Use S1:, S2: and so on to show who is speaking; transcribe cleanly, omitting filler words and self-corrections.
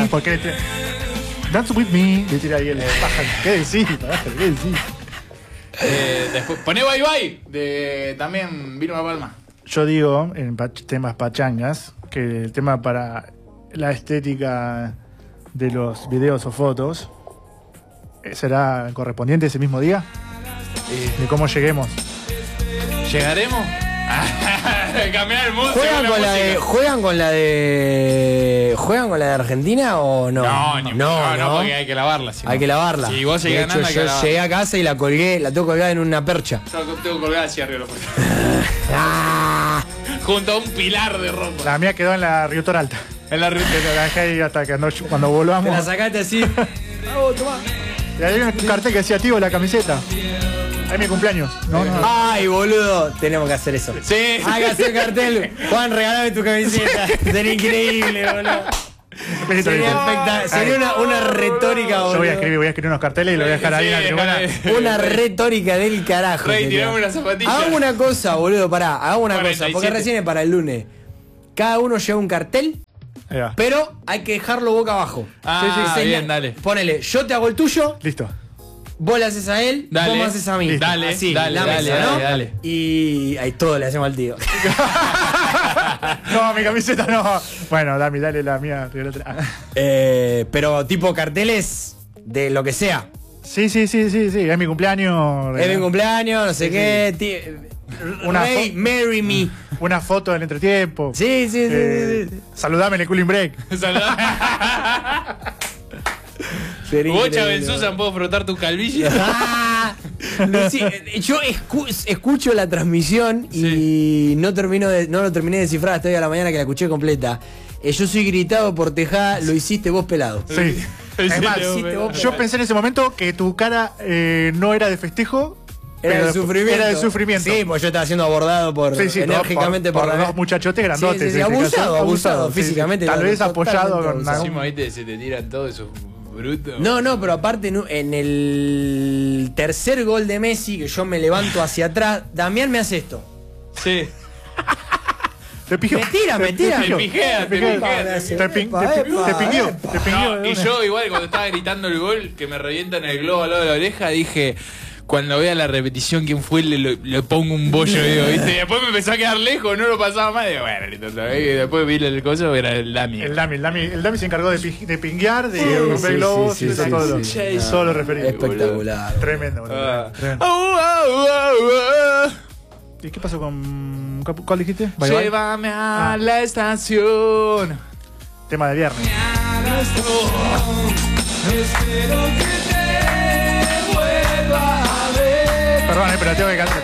S1: ¿Por qué? Dance with me. Le tira ahí el pájaro. ¿Qué decís? ¿Qué decís?
S2: Después, poné Bye Bye de también Vilma Palma.
S1: Yo digo, en temas pachangas, que el tema para la estética de los videos o fotos será correspondiente ese mismo día. De cómo lleguemos.
S2: ¿Llegaremos? Cambiar el mundo.
S3: ¿Juegan con la de Argentina o no?
S2: No, porque hay que lavarla.
S3: Hay que lavarla.
S2: Si vos seguís ganando, hay que lavarla.
S3: Yo llegué a casa y la colgué, la tengo colgada en una percha.
S2: Yo tengo colgada así arriba de la junto a un pilar de ropa.
S1: La mía quedó en la Río Toralta.
S2: En la ruta.
S1: La dejé ahí hasta que cuando volvamos.
S3: Te la sacaste así.
S1: Y había un cartel que decía tío la camiseta. Es mi cumpleaños. No.
S3: Ay, boludo. Tenemos que hacer eso.
S2: Sí.
S3: Hay que hacer cartel. Juan, regálame tu camiseta. Sería increíble, boludo. Sería una retórica, boludo.
S1: Yo voy a escribir unos carteles y lo voy a dejar ahí en la tribuna.
S3: Una retórica del carajo.
S2: Rey, tirame una zapatilla.
S3: Hagamos una cosa, boludo, hagamos una
S2: 47.
S3: cosa, porque recién es para el lunes. Cada uno lleva un cartel, pero hay que dejarlo boca abajo.
S2: Sí, bien, dale.
S3: Ponele, yo te hago el tuyo.
S1: Listo.
S3: Vos le haces a él,
S2: dale,
S3: vos me haces a mí.
S2: Dale,
S3: así,
S2: dale,
S3: la
S2: dale,
S3: mesa, ¿no?
S2: dale.
S3: Y ahí todo le hacemos al tío.
S1: No, mi camiseta no. Bueno, dale la mía.
S3: Pero tipo carteles de lo que sea.
S1: Sí. Es mi cumpleaños.
S3: Es mi cumpleaños, no sé qué. Rey, marry me.
S1: Una foto del entretiempo.
S3: Sí.
S1: Saludame en el Cooling Break.
S2: Bocha Ben Susan, ¿puedo frotar tu calvillo?
S3: Sí, yo escucho la transmisión y no lo terminé de descifrar hasta hoy a la mañana que la escuché completa. Yo soy gritado por Tejá, lo hiciste vos pelado.
S1: Sí. Es más, yo pensé en ese momento que tu cara no era de festejo.
S3: Era de sufrimiento.
S1: Sí,
S3: pues yo estaba siendo abordado enérgicamente
S1: por dos muchachotes grandotes.
S3: Sí, abusado físicamente.
S1: Tal vez apoyado con
S2: encima, viste, se te tiran todos esos brutos.
S3: No, pero aparte en el tercer gol de Messi, que yo me levanto hacia atrás, Damián me hace esto.
S2: Sí.
S1: Te pijó.
S3: Me tira.
S2: Te pijea.
S1: Te pinguió.
S2: Y yo igual cuando estaba gritando el gol, que me revientan el globo al lado de la oreja, dije... Cuando vea la repetición quién fue, le pongo un bollo, digo, ¿viste? Y después me empezó a quedar lejos, no lo pasaba más. Digo, bueno, y después vi el coso, era el Dami.
S1: El Dami se encargó de pinguear, de romper globos, todo. Solo referido.
S3: Espectacular.
S1: Tremendo. ¿Y qué pasó con... ¿Cuál dijiste?
S2: Llévame a la estación.
S1: Tema de viernes. Perdón, pero tengo que cantar.